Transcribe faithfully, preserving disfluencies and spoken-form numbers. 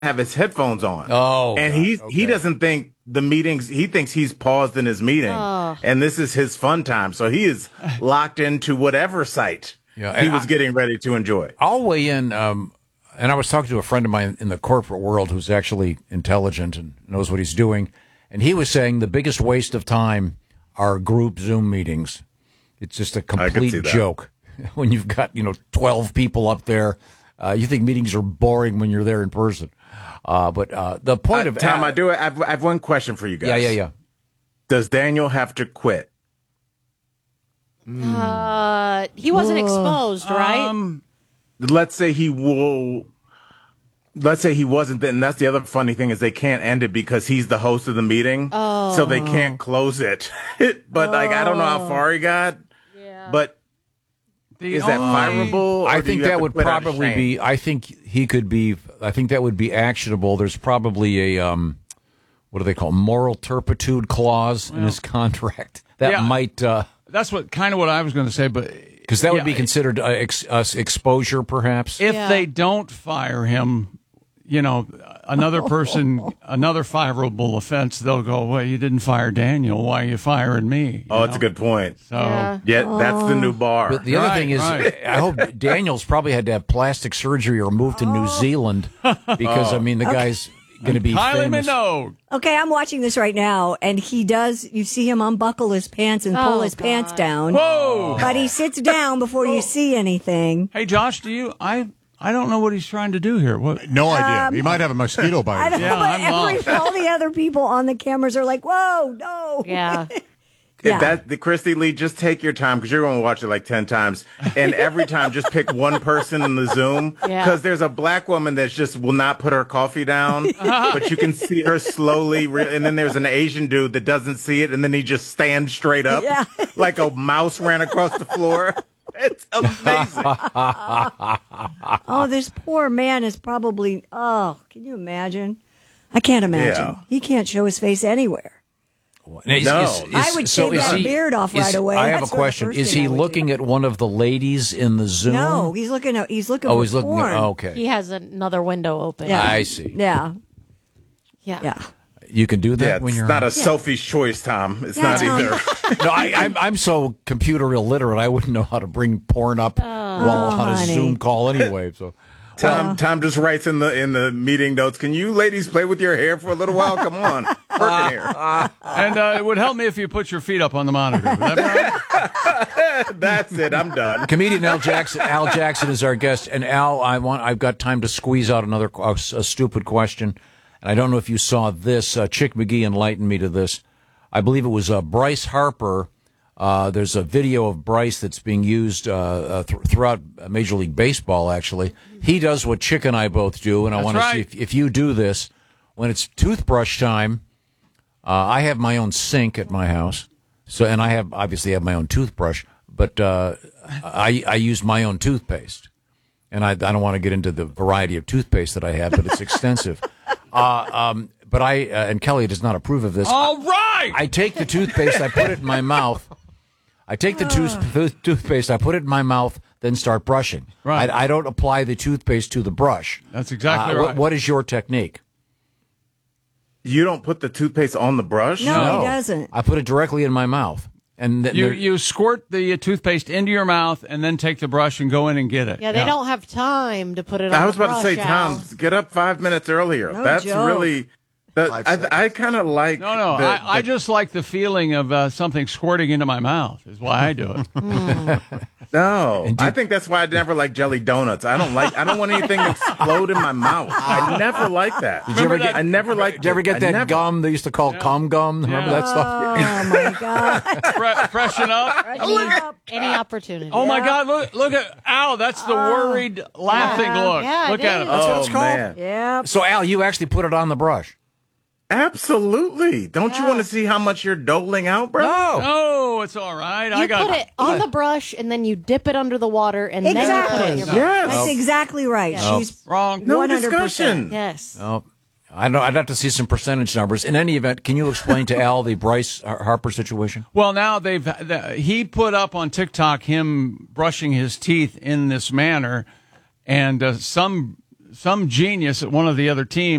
have his headphones on. Oh, and God. he's Okay. he doesn't think the meetings. He thinks he's paused in his meeting, Oh. and this is his fun time. So he is locked into whatever site Yeah, he and was I- getting ready to enjoy. I'll weigh in, um, and I was talking to a friend of mine in the corporate world who's actually intelligent and knows what he's doing, and he was saying the biggest waste of time are group Zoom meetings. It's just a I could complete see that. joke when you've got, you know, twelve people up there. Uh, you think meetings are boring when you're there in person. Uh, but uh, the point Uh, of Tom, uh, I do. I have, I have one question for you guys. yeah, yeah, yeah. Does Daniel have to quit? Uh, he wasn't exposed, right? Um, Let's say he will. Let's say he wasn't. Then that's the other funny thing is they can't end it because he's the host of the meeting, Oh. so they can't close it. But like, I don't know how far he got. Yeah. But the is that only- fireable? or I do think you have that to would quit out of probably shame? be. I think he could be. I think that would be actionable. There's probably a um, what do they call moral turpitude clause in his contract that Yeah. might uh, That's what kind of what I was going to say, but because that would yeah, be considered uh, ex, uh, exposure, perhaps. if Yeah. they don't fire him, you know, another person, another fireable offense, they'll go, well, you didn't fire Daniel. Why are you firing me? You Oh, that's know? a good point. So, Yeah. Yeah, that's the new bar. But the other Right, thing is, right. I hope Daniel's probably had to have plastic surgery or moved to New Zealand because I mean the guy's going to be Kylie famous. Minogue. Okay, I'm watching this right now, and he does. You see him unbuckle his pants and pull Oh, his pants God. down. Whoa! But he sits down before you see anything. Hey, Josh, do you? I I don't know what he's trying to do here. What? No idea. he might have a mosquito bite. I don't Yeah, know, but I'm every, all the other people on the cameras are like, "Whoa, no!" Yeah. Yeah. If that the Christy Lee, just take your time because you're going to watch it like ten times, and every time just pick one person in the Zoom because Yeah. there's a black woman that just will not put her coffee down, but you can see her slowly, re- and then there's an Asian dude that doesn't see it, and then he just stands straight up Yeah. like a mouse ran across the floor. It's amazing. Oh, this poor man is probably. Oh, can you imagine? I can't imagine. Yeah. He can't show his face anywhere. Now, is- No. is- is- I would so shave is that he- beard off is- right away. I have That's a the question. first Is thing he I would looking do. at one of the ladies in the Zoom? No, he's looking. At, he's looking. Oh, for he's looking. porn. At, okay, He has another window open. Yeah. I see. Yeah, Yeah. yeah. You can do that Yeah, when it's you're not a Sophie's choice, Tom. It's Yeah, not Tom. either. no, I, I'm I'm so computer illiterate. I wouldn't know how to bring porn up while on a honey. Zoom call anyway. So Tom, Tom just writes in the in the meeting notes. Can you ladies play with your hair for a little while? Come on, working here. And uh, it would help me if you put your feet up on the monitor. Would that be all right? That's it. I'm done. comedian Al Jackson. Al Jackson is our guest, and Al, I want. I've got time to squeeze out another a, a stupid question, and I don't know if you saw this. Uh, Chick McGee enlightened me to this. I believe it was uh, Bryce Harper. Uh, there's a video of Bryce that's being used uh, uh, th- throughout Major League Baseball, actually. He does what Chick and I both do, and I That's want to right. see if, if you do this. When it's toothbrush time, uh, I have my own sink at my house, so and I have obviously have my own toothbrush, but uh, I, I use my own toothpaste. And I, I don't want to get into the variety of toothpaste that I have, but it's extensive. uh, um, but I, uh, and Kelly does not approve of this. All right. I take the toothpaste, I put it in my mouth. I take the tooth, tooth- toothpaste, I put it in my mouth, then start brushing. Right. I, I don't apply the toothpaste to the brush. That's exactly Uh, right. what, what is your technique? You don't put the toothpaste on the brush? No, he doesn't. I put it directly in my mouth. And th- You there- you squirt the uh, toothpaste into your mouth and then take the brush and go in and get it. Yeah, they don't have time to put it on I was the about to say, brush, Tom, Al. get up five minutes earlier. No That's joke. really. That, I, I kind of like. No, no, the- I, I the- just like the feeling of uh, something squirting into my mouth is why I do it. No, I think that's why I never like jelly donuts. I don't like. I don't want anything to explode in my mouth. I never like that. Did you ever get? I never liked. Did you ever it. get I that never- gum they used to call cum gum? Remember Yeah. that stuff? Oh my god! Fre- freshen up. Any, any opportunity. Oh my God! Look, look at Al. That's the worried, laughing Yeah. look. Yeah, look it at is. him. That's what Oh it's called? man, Yeah. So Al, you actually put it on the brush? absolutely. Don't you Yeah. want to see how much you're doling out, bro? No. No, it's all right. I You got put it on the brush and then you dip it under the water and then you put it in Exactly. your mouth. Yes. That's exactly right. She's wrong. No one hundred percent. discussion. Yes. Oh, I know. I'd have to see some percentage numbers. In any event, can you explain to Al the Bryce Har- Harper situation? Well, now they've the, he put up on TikTok him brushing his teeth in this manner, and uh, some some genius at one of the other teams